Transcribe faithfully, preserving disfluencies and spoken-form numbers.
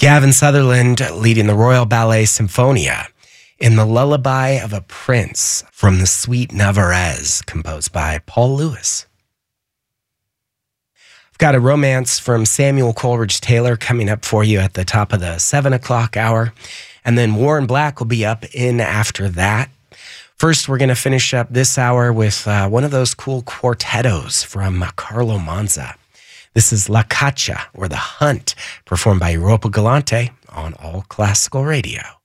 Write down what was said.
Gavin Sutherland leading the Royal Ballet Symphonia in The Lullaby of a Prince from the Suite Navarrese, composed by Paul Lewis. I've got a romance from Samuel Coleridge Taylor coming up for you at the top of the seven o'clock hour. And then Warren Black will be up in after that. First, we're going to finish up this hour with uh, one of those cool quartetos from Carlo Manza. This is La Caccia, or The Hunt, performed by Europa Galante on All Classical Radio.